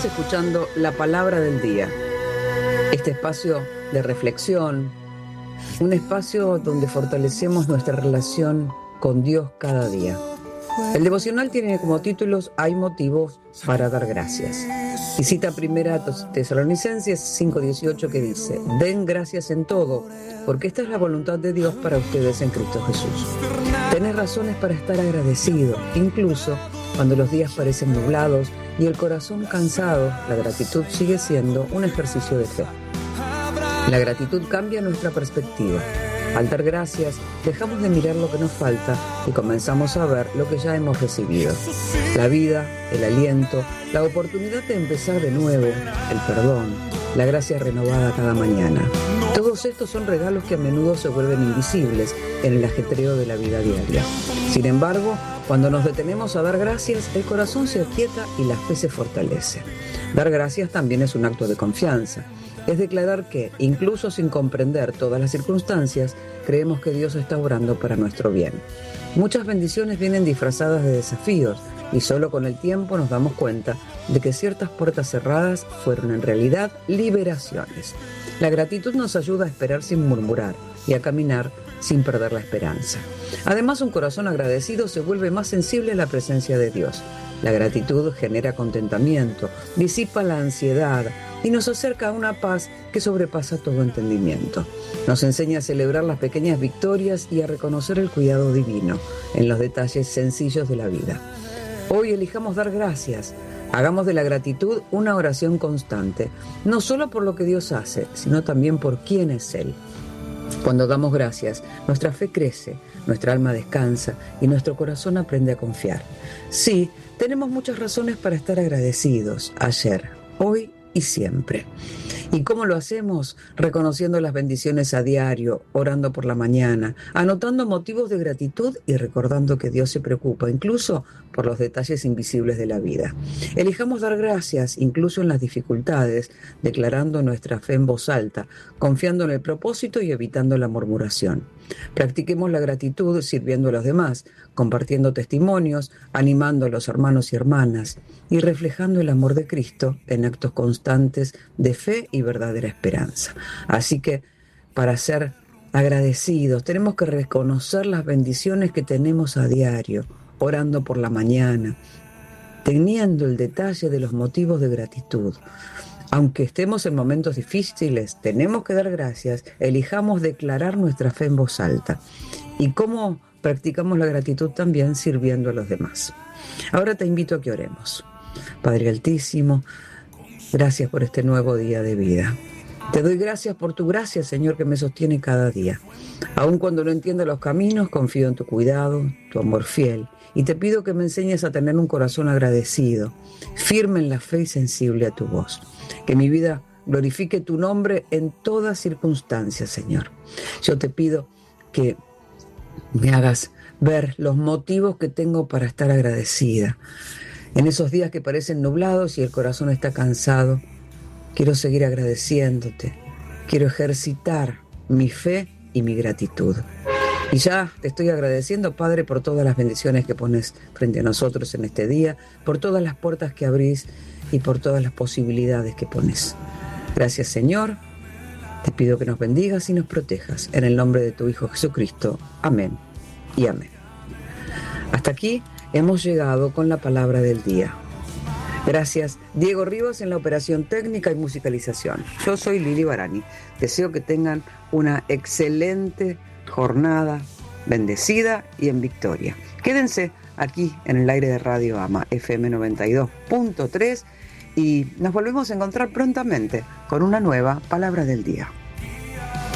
Estás escuchando La Palabra del Día, este espacio de reflexión, un espacio donde fortalecemos nuestra relación con Dios cada día. El devocional tiene como títulos Hay motivos para dar gracias. Y cita primera Tesalonicenses 5:18 que dice: Den gracias en todo, porque esta es la voluntad de Dios para ustedes en Cristo Jesús. Tenés razones para estar agradecido, incluso cuando los días parecen nublados y el corazón cansado. La gratitud sigue siendo un ejercicio de fe. La gratitud cambia nuestra perspectiva. Al dar gracias, dejamos de mirar lo que nos falta y comenzamos a ver lo que ya hemos recibido. La vida, el aliento, la oportunidad de empezar de nuevo, el perdón, la gracia renovada cada mañana. Todos estos son regalos que a menudo se vuelven invisibles en el ajetreo de la vida diaria. Sin embargo, cuando nos detenemos a dar gracias, el corazón se aquieta y la fe se fortalece. Dar gracias también es un acto de confianza. Es declarar que, incluso sin comprender todas las circunstancias, creemos que Dios está obrando para nuestro bien. Muchas bendiciones vienen disfrazadas de desafíos y solo con el tiempo nos damos cuenta de que ciertas puertas cerradas fueron en realidad liberaciones. La gratitud nos ayuda a esperar sin murmurar y a caminar sin perder la esperanza. Además, un corazón agradecido se vuelve más sensible a la presencia de Dios. La gratitud genera contentamiento, disipa la ansiedad y nos acerca a una paz que sobrepasa todo entendimiento. Nos enseña a celebrar las pequeñas victorias y a reconocer el cuidado divino en los detalles sencillos de la vida. Hoy elijamos dar gracias. Hagamos de la gratitud una oración constante, no solo por lo que Dios hace, sino también por quién es Él. Cuando damos gracias, nuestra fe crece, nuestra alma descansa y nuestro corazón aprende a confiar. Sí, tenemos muchas razones para estar agradecidos, ayer, hoy y siempre. ¿Y cómo lo hacemos? Reconociendo las bendiciones a diario, orando por la mañana, anotando motivos de gratitud y recordando que Dios se preocupa incluso por los detalles invisibles de la vida. Elijamos dar gracias incluso en las dificultades, declarando nuestra fe en voz alta, confiando en el propósito y evitando la murmuración. Practiquemos la gratitud sirviendo a los demás, compartiendo testimonios, animando a los hermanos y hermanas y reflejando el amor de Cristo en actos constantes de fe y verdadera esperanza. Así que, para ser agradecidos, tenemos que reconocer las bendiciones que tenemos a diario, orando por la mañana, teniendo el detalle de los motivos de gratitud. Aunque estemos en momentos difíciles, tenemos que dar gracias, elijamos declarar nuestra fe en voz alta. ¿Y cómo practicamos la gratitud? También sirviendo a los demás. Ahora te invito a que oremos. Padre Altísimo, gracias por este nuevo día de vida. Te doy gracias por tu gracia, Señor, que me sostiene cada día. Aun cuando no entiendo los caminos, confío en tu cuidado, tu amor fiel. Y te pido que me enseñes a tener un corazón agradecido, firme en la fe y sensible a tu voz. Que mi vida glorifique tu nombre en todas circunstancias, Señor. Yo te pido que me hagas ver los motivos que tengo para estar agradecida. En esos días que parecen nublados y el corazón está cansado, quiero seguir agradeciéndote. Quiero ejercitar mi fe y mi gratitud. Y ya te estoy agradeciendo, Padre, por todas las bendiciones que pones frente a nosotros en este día, por todas las puertas que abrís y por todas las posibilidades que pones. Gracias, Señor. Te pido que nos bendigas y nos protejas. En el nombre de tu Hijo Jesucristo. Amén y amén. Hasta aquí hemos llegado con la palabra del día. Gracias, Diego Rivas en la operación técnica y musicalización. Yo soy Lili Barani. Deseo que tengan una excelente jornada, bendecida y en victoria. Quédense aquí en el aire de Radio Ama, FM 92.3, y nos volvemos a encontrar prontamente con una nueva palabra del día.